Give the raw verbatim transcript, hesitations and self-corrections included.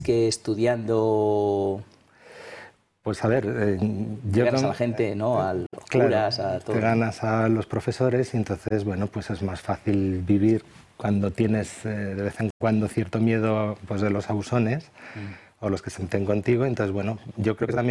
que estudiando... Pues a ver, eh, yo ganas a la gente, ¿no? A los claro, curas, a todo. Te ganas a los profesores y entonces, bueno, pues es más fácil vivir cuando tienes eh, de vez en cuando cierto miedo pues, de los abusones mm. o los que se meten contigo. Entonces, bueno, yo creo que también